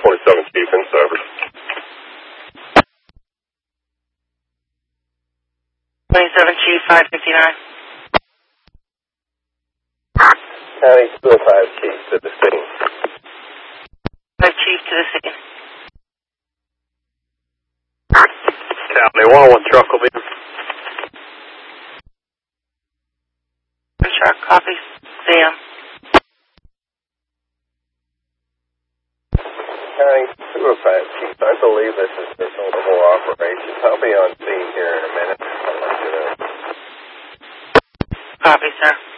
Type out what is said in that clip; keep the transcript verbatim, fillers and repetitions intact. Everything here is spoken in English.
twenty-seven Chief in service. twenty-seven Chief, five fifty-nine. County two oh five Chief to the scene. five Chief to the scene. County one oh one truck will be. Truck, copy. Sam. County two oh five Chief, I believe this is the notable operations. I'll be on scene here in a minute. I'll let you know. Copy, sir.